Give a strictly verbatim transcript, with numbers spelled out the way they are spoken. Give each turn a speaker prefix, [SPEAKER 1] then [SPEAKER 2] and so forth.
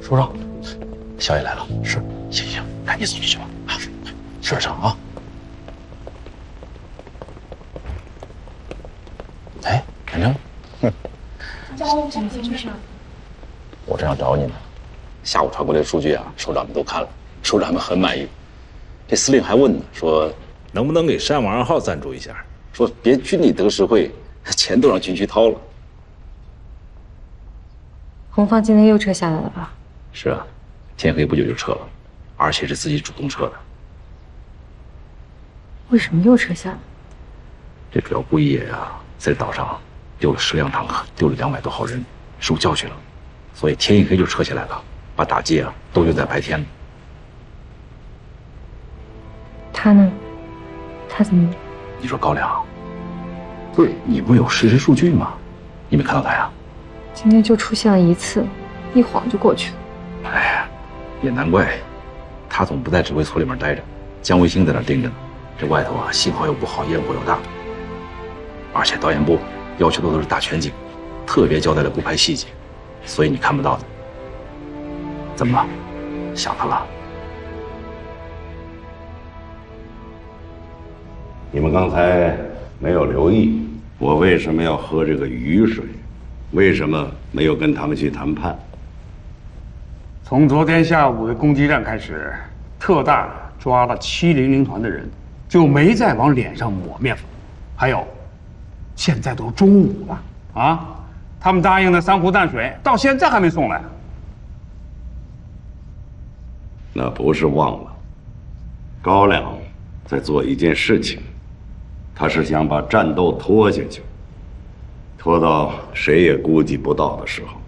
[SPEAKER 1] 首长，
[SPEAKER 2] 小野来了。
[SPEAKER 1] 是，
[SPEAKER 2] 行行，赶紧送进去吧。啊，事儿上啊。哎，反正，哼，
[SPEAKER 3] 叫我怎么回事？
[SPEAKER 2] 我正要找你呢。下午传过来的数据啊，首长们都看了，首长们很满意。这司令还问呢，说
[SPEAKER 4] 能不能给山王二号赞助一下？
[SPEAKER 2] 说别军力得实惠，钱都让军区掏了。
[SPEAKER 3] 红方今天又撤下来了吧？
[SPEAKER 2] 是啊，天黑不久就撤了，而且是自己主动撤的。
[SPEAKER 3] 为什么又撤下来？
[SPEAKER 2] 这主要顾一野啊，在岛上丢了十辆坦克，丢了两百多号人，受教训了，所以天一黑就撤下来了，把打击啊都留在白天了。
[SPEAKER 3] 他呢？他怎么？
[SPEAKER 2] 你说高粱，不是你不有实时数据吗？你没看到他呀？
[SPEAKER 3] 今天就出现了一次，一晃就过去了。
[SPEAKER 2] 哎呀，也难怪，他总不在指挥所里面待着，姜维兴在那盯着呢。这外头啊，信号又不好，烟火又大，而且导演部要求的都是大全景，特别交代了不拍细节，所以你看不到的。怎么了？想他了？
[SPEAKER 5] 你们刚才没有留意我为什么要喝这个雨水，为什么没有跟他们去谈判？
[SPEAKER 6] 从昨天下午的攻击战开始，特大抓了七零零团的人，就没再往脸上抹面粉。还有，现在都中午了啊，他们答应的三壶淡水到现在还没送来。
[SPEAKER 5] 那不是忘了，高粱在做一件事情，他是想把战斗拖下去，拖到谁也估计不到的时候。